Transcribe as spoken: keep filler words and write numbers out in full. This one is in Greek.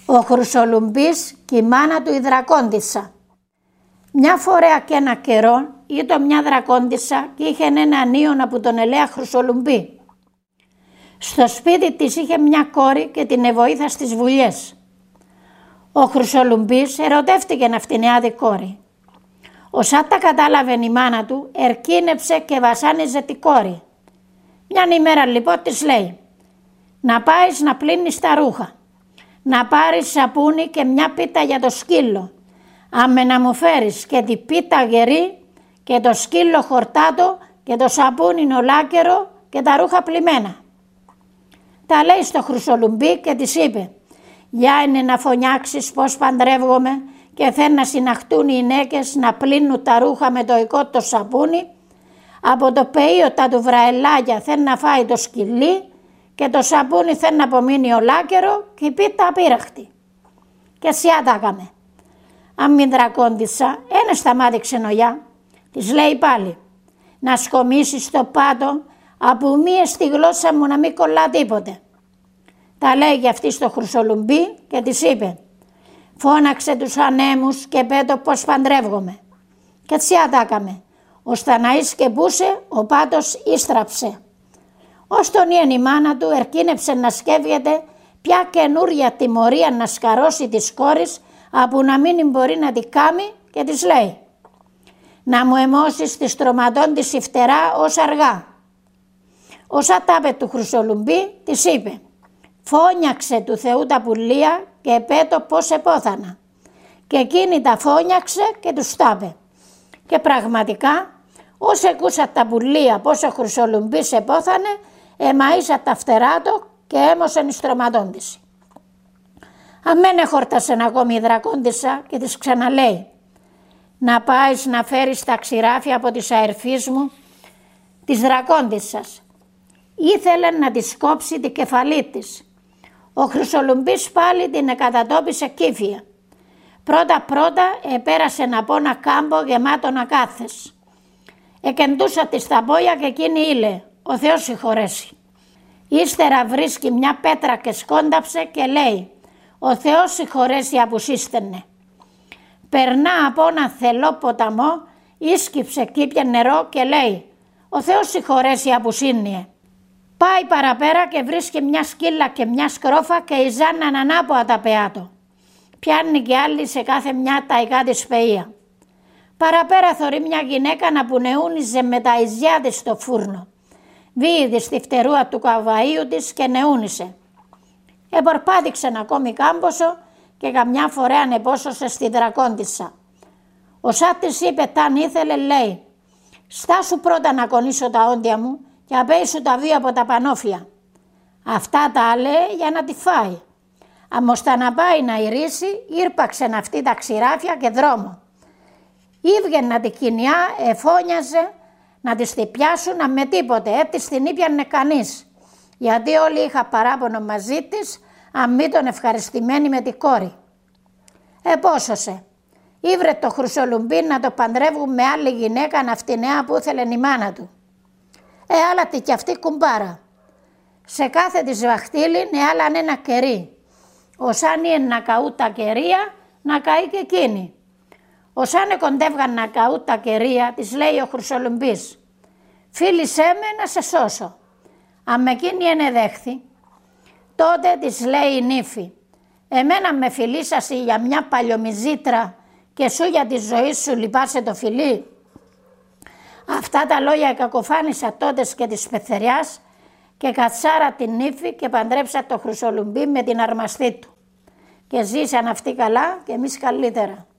Ο Χρυσολουμπής και η μάνα του η δρακόντισσα. Μια φορά και ένα καιρό ήταν μια δρακόντισσα και είχε ένα νίωνα που τον ελέα Χρυσολουμπή. Στο σπίτι της είχε μια κόρη και την εβοήθα στις βουλιές. Ο Χρυσολουμπής ερωτεύτηκε αυτήν την κόρη. Όσα τα κατάλαβε η μάνα του, ερκίνεψε και βασάνιζε τη κόρη. Μιαν ημέρα λοιπόν της λέει: να πάεις να πλύνεις τα ρούχα, να πάρεις σαπούνι και μια πίτα για το σκύλο, άμε να μου φέρεις και την πίτα γερή και το σκύλο χορτάτο και το σαπούνι ολάκερο και τα ρούχα πλημμένα. Τα λέει στο Χρυσολουμπή και της είπε: για είναι να φωνιάξεις πως παντρεύγομαι και θέλουν να συναχτούν οι γυναίκες να πλύνουν τα ρούχα με το οικό το σαπούνι, από το πεΐωτα του βραελάγια θέλει να φάει το σκυλί και το σαπούνι θέλει να απομείνει ολάκερο και η πίτα απείραχτη. Και σιά τα έκαμε. Αν μην δρακόντισσα, ένα σταμάτη ξενογιά, της λέει πάλι: να σκομίσεις το πάτο από μία στη γλώσσα μου να μην κολλά τίποτε. Τα λέγει αυτή στο Χρυσολουμπή και της είπε: φώναξε τους ανέμους και πέτω πως παντρεύγομαι. Και τσιά τα έκαμε. Ο Σταναής και πούσε, ο πάτος ίστραψε. Ως τον ιεν η μάνα του ερκίνεψε να σκέφτεται ποια καινούρια τιμωρία να σκαρώσει της κόρης, από να μην μπορεί να τη κάμει, και της λέει: να μου αιμώσεις τη στρωματών της η φτερά ως αργά. Όσα τάπε του Χρυσολουμπή της είπε: φώνιαξε του Θεού τα πουλία και πέτω πως επόθανα. Και εκείνη τα φώνιαξε και τους τάπε. Και πραγματικά όσοι ακούσα τα πουλία πως ο Χρυσολουμπής επόθανε, εμαΐσα τα φτερά του και έμωσεν εις στρωματών της. Αμέν εχόρτασε ακόμη η δρακόντισσα και της ξαναλέει: να πάεις να φέρεις τα ξηράφια από της αερφής μου της δρακόντισσας. Ήθελε να της κόψει την κεφαλή της. Ο Χρυσολουμπής πάλι την εκατατόπισε κύφια. Πρώτα πρώτα επέρασε από ένα κάμπο γεμάτο ακάθες. Εκεντούσα τη στα πόδια και εκείνη ήλε: ο Θεός συγχωρέσει. Ύστερα βρίσκει μια πέτρα και σκόνταψε και λέει: ο Θεός συγχωρέσει που σύστενε. Περνά από ένα θελό ποταμό, ίσκυψε κήπια νερό και λέει: ο Θεός συγχωρέσει που σύννιε. Πάει παραπέρα και βρίσκει μια σκύλα και μια σκρόφα και ιζάναν ανάποδα τα πεάτο. Πιάνει και άλλη σε κάθε μια ταϊκά της πεΐα. Παραπέρα θωρεί μια γυναίκα να πουνεούνιζε με τα ιζιά της στο φούρνο. Βίηδη στη φτερούα του καβαΐου της και νεούνισε. Επορπάτηξε ακόμη κάμποσο και καμιά φορά ανεπόσωσε στη δρακόντισσα. Ο Σάτ της είπε ταν ήθελε, λέει: στάσου πρώτα να κονίσω τα όντια μου και απέισου τα δύο από τα πανόφια. Αυτά τα λέει για να τη φάει. Αμώστα να πάει να ηρήσει, ήρπαξεν αυτή τα ξηράφια και δρόμο. Ήβγαινε την κοινιά, εφώνιαζε να της τη πιάσουν με τίποτε, έτσι την ήπιανε κανείς. Γιατί όλοι είχα παράπονο μαζί της, αν μη τον ευχαριστημένη με τη κόρη. Επόσωσε. Ήβρε το Χρυσολουμπή να το παντρεύουν με άλλη γυναίκα ναυτινέα που ήθελε η μάνα του. Ε, άλλα τη κι αυτή κουμπάρα. Σε κάθε της βαχτήλη ναι άλλαν ένα κερί. Οσάν είναι να καού τα κερία, να καεί και εκείνη. Οσάν κοντεύγαν να καού τα κερία, της λέει ο Χρυσολουμπής: φίλησέ με να σε σώσω. Αν εκείνη ενεδέχθη, τότε της λέει η νύφη: εμένα με φιλήσασαι για μια παλιομιζήτρα και σου για τη ζωή σου λυπάσαι το φιλί. Αυτά τα λόγια κακοφάνησα τότε και της πεθεριάς και κατσάρα την νύφη και παντρέψα το Χρυσολουμπή με την αρμαστή του. Και ζήσαν αυτοί καλά και εμείς καλύτερα.